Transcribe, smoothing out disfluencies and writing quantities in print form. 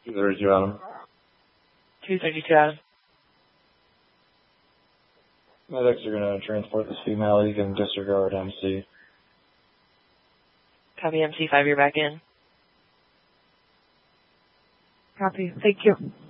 232 Adam. 232 Adam. Medics are going to transport this female. You can disregard MC. Copy MC5, you're back in. Copy. Thank you.